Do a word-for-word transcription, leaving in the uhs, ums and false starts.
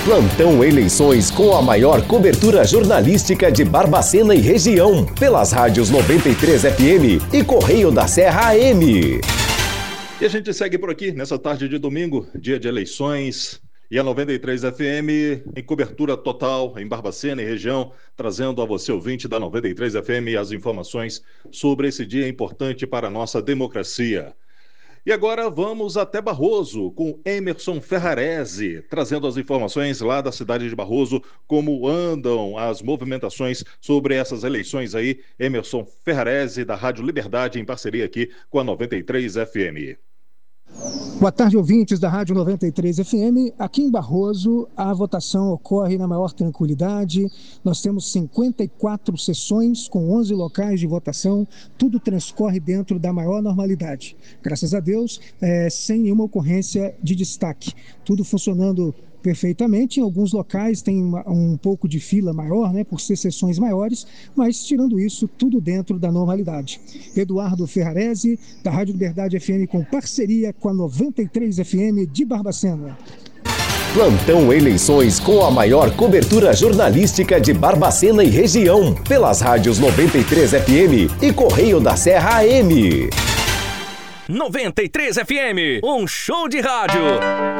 Plantão Eleições com a maior cobertura jornalística de Barbacena e região, pelas rádios noventa e três F M e Correio da Serra A M. E a gente segue por aqui nessa tarde de domingo, dia de eleições, e a noventa e três F M em cobertura total em Barbacena e região, trazendo a você, ouvinte da noventa e três F M, as informações sobre esse dia importante para a nossa democracia. E agora vamos até Barroso com Emerson Ferrarese, trazendo as informações lá da cidade de Barroso, como andam as movimentações sobre essas eleições aí. Emerson Ferrarese, da Rádio Liberdade, em parceria aqui com a noventa e três F M. Boa tarde, ouvintes da Rádio noventa e três F M. Aqui em Barroso, a votação ocorre na maior tranquilidade. Nós temos cinquenta e quatro sessões com onze locais de votação. Tudo transcorre dentro da maior normalidade. Graças a Deus, é, sem nenhuma ocorrência de destaque. Tudo funcionando perfeitamente. Em alguns locais tem uma, um pouco de fila maior, né, por ser sessões maiores, mas tirando isso, tudo dentro da normalidade. Eduardo Ferrarese, da Rádio Liberdade F M, com parceria com a noventa e três F M de Barbacena. Plantão Eleições com a maior cobertura jornalística de Barbacena e região, pelas rádios noventa e três F M e Correio da Serra A M. noventa e três F M, um show de rádio.